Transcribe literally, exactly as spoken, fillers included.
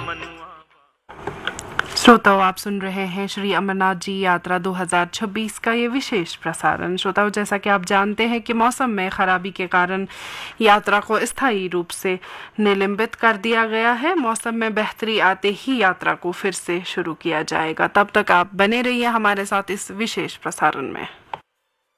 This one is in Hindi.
श्रोताओं, आप सुन रहे हैं श्री अमरनाथ जी यात्रा दो हज़ार छब्बीस का ये विशेष प्रसारण। श्रोताओं, जैसा कि आप जानते हैं कि मौसम में खराबी के कारण यात्रा को स्थायी रूप से निलंबित कर दिया गया है। मौसम में बेहतरी आते ही यात्रा को फिर से शुरू किया जाएगा। तब तक आप बने रहिए हमारे साथ इस विशेष प्रसारण में।